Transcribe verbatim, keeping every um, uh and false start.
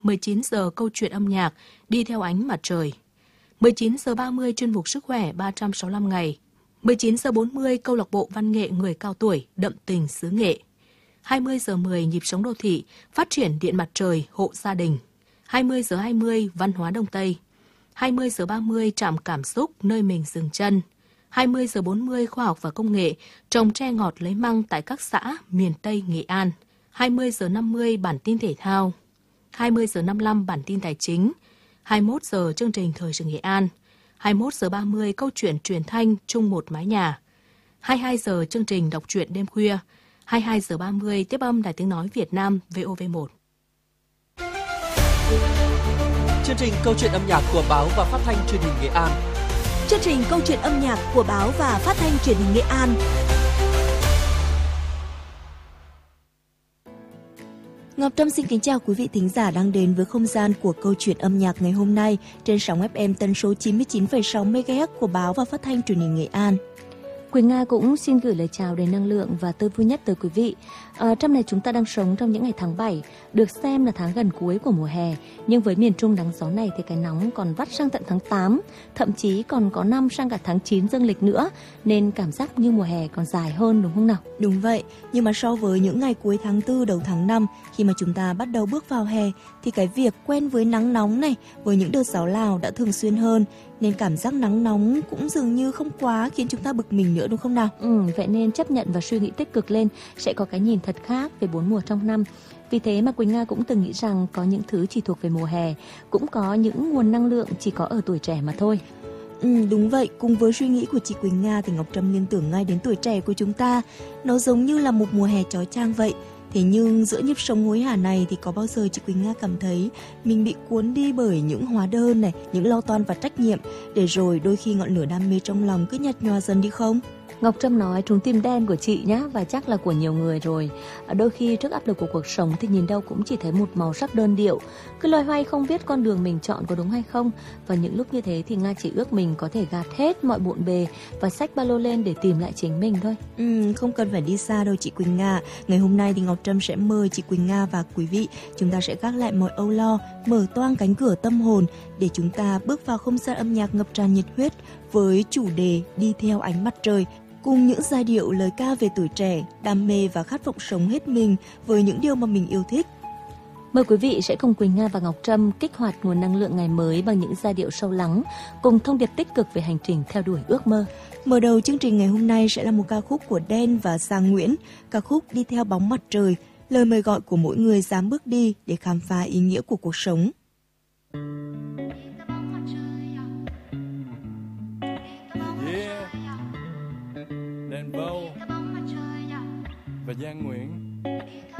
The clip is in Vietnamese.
mười chín giờ câu chuyện âm nhạc Đi theo ánh mặt trời. mười chín giờ ba mươi chuyên mục sức khỏe ba trăm sáu mươi lăm ngày. mười chín giờ bốn mươi câu lạc bộ văn nghệ người cao tuổi đậm tình xứ Nghệ. hai mươi giờ mười nhịp sống đô thị phát triển điện mặt trời hộ gia đình. hai mươi giờ hai mươi văn hóa Đông Tây. hai mươi giờ ba mươi trạm cảm xúc nơi mình dừng chân. hai mươi giờ bốn mươi khoa học và công nghệ trồng tre ngọt lấy măng tại các xã miền Tây Nghệ An. hai mươi giờ năm mươi bản tin thể thao. hai mươi giờ năm mươi lăm bản tin tài chính. hai mươi mốt giờ chương trình thời sự Nghệ An. hai mươi mốt giờ ba mươi câu chuyện truyền thanh chung một mái nhà. hai mươi hai giờ chương trình đọc truyện đêm khuya. hai mươi hai giờ ba mươi tiếp âm Đài Tiếng nói Việt Nam vê o vê một. Chương trình câu chuyện âm nhạc của báo và phát thanh truyền hình Nghệ An. Chương trình câu chuyện âm nhạc của báo và phát thanh truyền hình Nghệ An. Ngọc Trâm xin kính chào quý vị thính giả đang đến với không gian của câu chuyện âm nhạc ngày hôm nay trên sóng ép em tần số chín mươi chín phẩy sáu mê ga héc của báo và phát thanh truyền hình Nghệ An. Quỳnh Nga cũng xin gửi lời chào đầy năng lượng và tươi vui nhất tới quý vị. À, trong này chúng ta đang sống trong những ngày tháng bảy, được xem là tháng gần cuối của mùa hè. Nhưng với miền Trung nắng gió này thì cái nóng còn vắt sang tận tháng tám, thậm chí còn có năm sang cả tháng chín dương lịch nữa. Nên cảm giác như mùa hè còn dài hơn đúng không nào? Đúng vậy, nhưng mà so với những ngày cuối tháng tư đầu tháng năm, khi mà chúng ta bắt đầu bước vào hè, thì cái việc quen với nắng nóng này, với những đợt gió Lào đã thường xuyên hơn. Nên cảm giác nắng nóng cũng dường như không quá khiến chúng ta bực mình nữa đúng không nào? Ừ, vậy nên chấp nhận và suy nghĩ tích cực lên sẽ có cái nhìn thật khác về bốn mùa trong năm. Vì thế mà Quỳnh Nga cũng từng nghĩ rằng có những thứ chỉ thuộc về mùa hè, cũng có những nguồn năng lượng chỉ có ở tuổi trẻ mà thôi. Ừ, đúng vậy, cùng với suy nghĩ của chị Quỳnh Nga thì Ngọc Trâm liên tưởng ngay đến tuổi trẻ của chúng ta. Nó giống như là một mùa hè chói chang vậy. Thế nhưng giữa nhịp sống hối hả này thì có bao giờ chị Quỳnh Nga cảm thấy mình bị cuốn đi bởi những hóa đơn này, những lo toan và trách nhiệm, để rồi đôi khi ngọn lửa đam mê trong lòng cứ nhạt nhòa dần đi không? Ngọc Trâm nói trúng tim đen của chị nhá, và chắc là của nhiều người rồi. Đôi khi trước áp lực của cuộc sống thì nhìn đâu cũng chỉ thấy một màu sắc đơn điệu, cứ loay hoay không biết con đường mình chọn có đúng hay không. Và những lúc như thế thì Nga chỉ ước mình có thể gạt hết mọi bộn bề và xách ba lô lên để tìm lại chính mình thôi. Ừ, không cần phải đi xa đâu chị Quỳnh Nga. Ngày hôm nay thì Ngọc Trâm sẽ mời chị Quỳnh Nga và quý vị, chúng ta sẽ gác lại mọi âu lo, mở toang cánh cửa tâm hồn để chúng ta bước vào không gian âm nhạc ngập tràn nhiệt huyết với chủ đề Đi theo ánh mặt trời, cùng những giai điệu lời ca về tuổi trẻ, đam mê và khát vọng sống hết mình với những điều mà mình yêu thích. Mời quý vị sẽ cùng Quỳnh Nga và Ngọc Trâm kích hoạt nguồn năng lượng ngày mới bằng những giai điệu sâu lắng, cùng thông điệp tích cực về hành trình theo đuổi ước mơ. Mở đầu chương trình ngày hôm nay sẽ là một ca khúc của Đen và Giang Nguyễn, ca khúc Đi theo bóng mặt trời, lời mời gọi của mỗi người dám bước đi để khám phá ý nghĩa của cuộc sống. Đen Vâu và Giang Nguyễn